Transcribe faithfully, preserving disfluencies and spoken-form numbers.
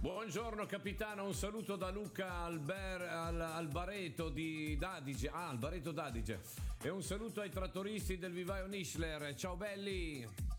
Buongiorno capitano, un saluto da Luca Alber, al, Albareto di d'Adige. Ah, Albareto d'Adige. E un saluto ai trattoristi del vivaio Nischler. Ciao belli!